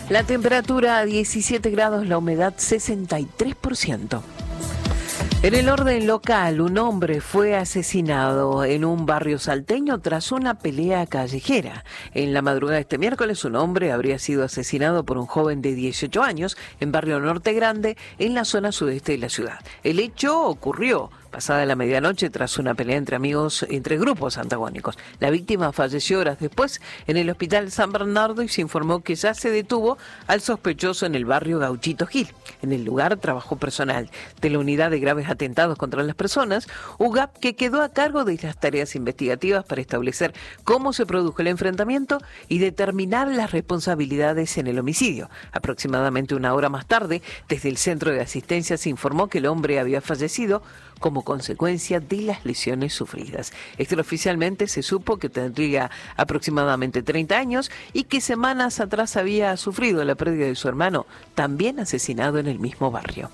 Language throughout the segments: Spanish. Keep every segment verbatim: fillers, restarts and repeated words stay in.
La temperatura a diecisiete grados, la humedad sesenta y tres por ciento. En el orden local, un hombre fue asesinado en un barrio salteño tras una pelea callejera. En la madrugada de este miércoles, un hombre habría sido asesinado por un joven de dieciocho años en barrio Norte Grande, en la zona sudeste de la ciudad. El hecho ocurrió pasada la medianoche tras una pelea entre amigos, entre grupos antagónicos. La víctima falleció horas después en el hospital San Bernardo y se informó que ya se detuvo al sospechoso en el barrio Gauchito Gil. En el lugar trabajó personal de la Unidad de Graves Atentados contra las Personas, U G A P, que quedó a cargo de las tareas investigativas para establecer cómo se produjo el enfrentamiento y determinar las responsabilidades en el homicidio. Aproximadamente una hora más tarde, desde el centro de asistencia se informó que el hombre había fallecido como consecuencia de las lesiones sufridas. Extraoficialmente se supo que tendría aproximadamente treinta años y que semanas atrás había sufrido la pérdida de su hermano, también asesinado en el mismo barrio.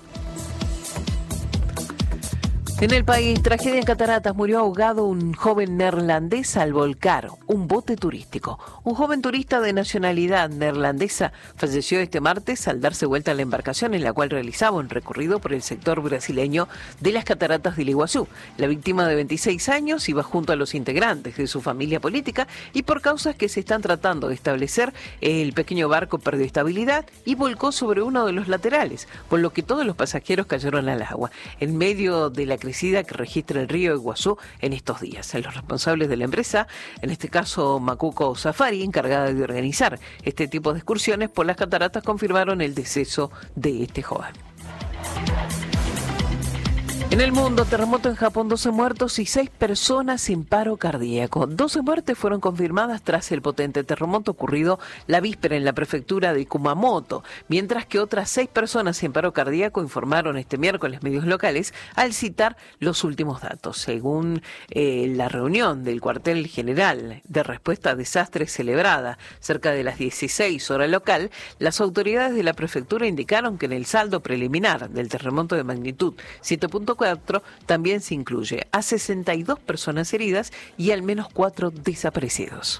En el país, tragedia en Cataratas, murió ahogado un joven neerlandés al volcar un bote turístico. Un joven turista de nacionalidad neerlandesa falleció este martes al darse vuelta a la embarcación en la cual realizaba un recorrido por el sector brasileño de las Cataratas del Iguazú. La víctima de veintiséis años iba junto a los integrantes de su familia política y por causas que se están tratando de establecer, el pequeño barco perdió estabilidad y volcó sobre uno de los laterales, por lo que todos los pasajeros cayeron al agua. En medio de la crecida que registra el río Iguazú en estos días. Los responsables de la empresa, en este caso Macuco Safari, encargada de organizar este tipo de excursiones por las cataratas, confirmaron el deceso de este joven. En el mundo, terremoto en Japón, doce muertos y seis personas sin paro cardíaco. doce muertes fueron confirmadas tras el potente terremoto ocurrido la víspera en la prefectura de Kumamoto, mientras que otras seis personas sin paro cardíaco informaron este miércoles medios locales al citar los últimos datos. Según eh, la reunión del cuartel general de respuesta a desastres celebrada cerca de las dieciséis horas local, las autoridades de la prefectura indicaron que en el saldo preliminar del terremoto de magnitud siete punto cuatro también se incluye a sesenta y dos personas heridas y al menos cuatro desaparecidos.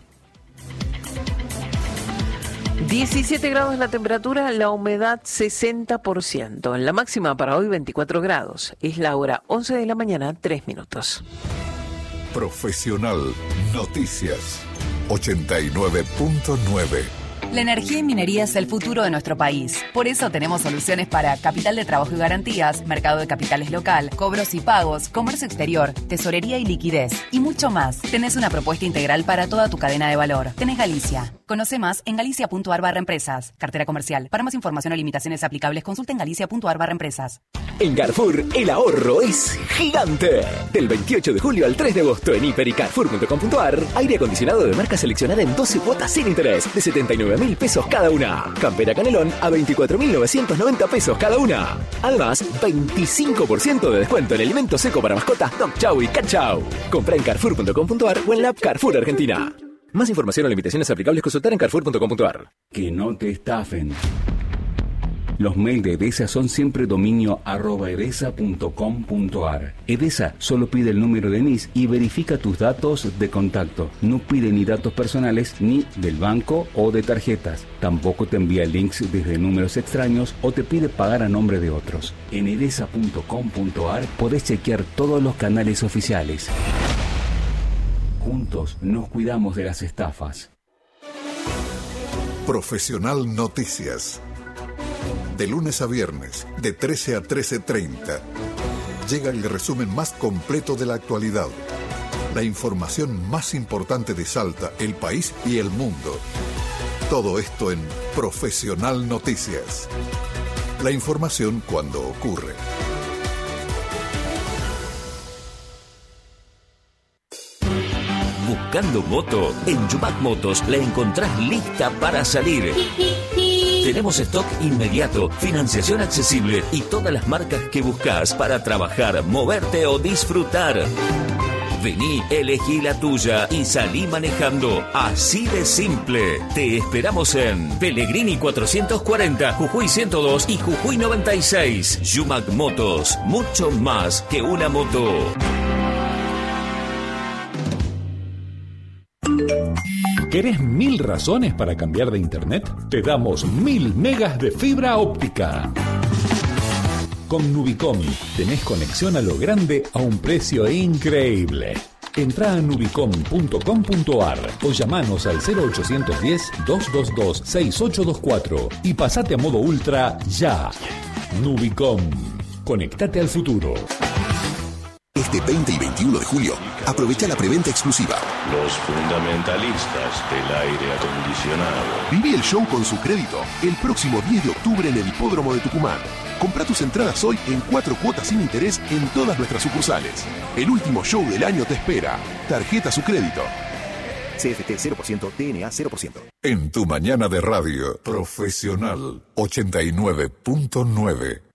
diecisiete grados la temperatura, la humedad sesenta por ciento. La máxima para hoy veinticuatro grados. Es la hora once de la mañana, tres minutos. Profesional Noticias ochenta y nueve punto nueve. La energía y minería es el futuro de nuestro país. Por eso tenemos soluciones para capital de trabajo y garantías, mercado de capitales local, cobros y pagos, comercio exterior, tesorería y liquidez, y mucho más. Tenés una propuesta integral para toda tu cadena de valor. Tenés Galicia. Conoce más en galicia.ar barra empresas. Cartera comercial. Para más información o limitaciones aplicables, consulta en galicia.ar barra empresas. En Carrefour, el ahorro es gigante. Del veintiocho de julio al tres de agosto en hiper y carrefour punto com punto ar, aire acondicionado de marca seleccionada en doce cuotas sin interés de setenta y nueve mil pesos cada una. Campera Canelón a veinticuatro mil novecientos noventa pesos cada una. Además, veinticinco por ciento de descuento en alimento seco para mascotas Dog Chow y Cat Chow. Compra en carrefour punto com punto ar o en la app Carrefour Argentina. Más información o limitaciones aplicables consultar en carrefour punto com punto ar. Que no te estafen. Los mails de Edesa son siempre dominio arroba edesa punto com punto ar. Edesa solo pide el número de N I S y verifica tus datos de contacto. No pide ni datos personales ni del banco o de tarjetas. Tampoco te envía links desde números extraños o te pide pagar a nombre de otros. En edesa punto com punto ar podés chequear todos los canales oficiales. Juntos nos cuidamos de las estafas. Profesional Noticias. De lunes a viernes, de trece a trece treinta, llega el resumen más completo de la actualidad. La información más importante de Salta, el país y el mundo. Todo esto en Profesional Noticias. La información cuando ocurre. Buscando moto, en Yumac Motos la encontrás lista para salir. Tenemos stock inmediato, financiación accesible y todas las marcas que buscas para trabajar, moverte o disfrutar. Vení, elegí la tuya y salí manejando. Así de simple. Te esperamos en Pellegrini cuatrocientos cuarenta, Jujuy ciento dos y Jujuy noventa y seis. Yumac Motos, mucho más que una moto. ¿Querés mil razones para cambiar de internet? Te damos mil megas de fibra óptica. Con Nubicom tenés conexión a lo grande a un precio increíble. Entrá a nubicom punto com punto ar o llamanos al cero ochocientos diez, doscientos veintidós, sesenta y ocho veinticuatro y pasate a modo ultra ya. Nubicom. Conectate al futuro. Este veinte y veintiuno de julio, aprovecha la preventa exclusiva. Los fundamentalistas del aire acondicionado. Viví el show con su crédito el próximo diez de octubre en el Hipódromo de Tucumán. Comprá tus entradas hoy en cuatro cuotas sin interés en todas nuestras sucursales. El último show del año te espera. Tarjeta su crédito. C F T cero por ciento, D N A cero por ciento. En tu mañana de radio, Profesional ochenta y nueve punto nueve.